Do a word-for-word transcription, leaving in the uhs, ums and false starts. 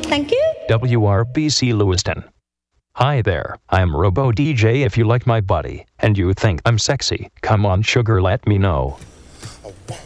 Thank you. W R B C Lewiston. Hi there, I'm Robo D J. If you like my body and you think I'm sexy, come on sugar, let me know.